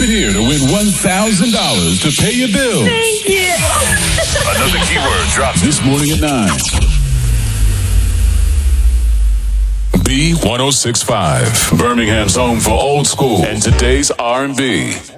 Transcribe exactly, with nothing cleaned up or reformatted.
it here to win one thousand dollars to pay your bills. Thank you. Another keyword drops This morning at nine. B one oh six point five, Birmingham's home for old school and today's R and B.